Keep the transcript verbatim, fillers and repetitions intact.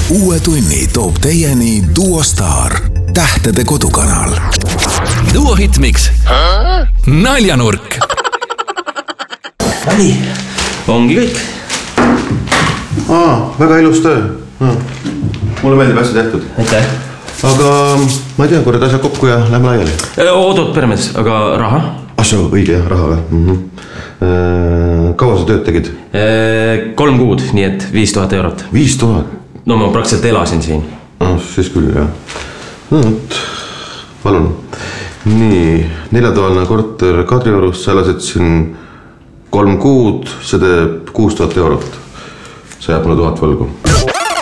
Uue tunni toob teieni Duo Star, tähtede kodukanal. Duo Hitmix. Naljanurk. Nii, ongi kõik. Aa, väga ilus töö. No. Mulle meeldib hästi tehtud. Aitäh. Aga ma ei tea, korrad asja kokku ja lähme laiali. Oodot peremets, aga raha? Asja, õige jah, raha või? Mm-hmm. Eee, kaua sa tööd tegid? Eee, kolm kuud, nii et viis tuhat eurot. Viis tuhat? No ma praktiliselt elasin siin. No, siis küll, jah. No, et, palun. Nii, neljatoalne korter Kadriorus, sa elasid siin kolm kuud, see teeb kuus tuhat eurot. See jääb mulle tuhat võlgu.